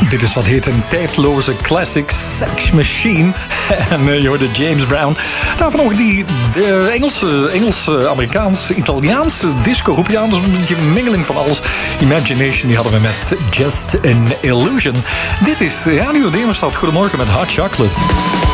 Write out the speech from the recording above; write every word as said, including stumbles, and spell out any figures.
dit is wat heet een tijdloze classic, Sex Machine. En uh, je hoorde James Brown. Daarvan nog die de Engelse, Engelse, Amerikaanse, Italiaanse disco-groep. Ja, dat is een beetje een mengeling van alles. Imagination, die hadden we met Just an Illusion. Dit is Radio Demerstad. Goedemorgen met Hot Chocolate.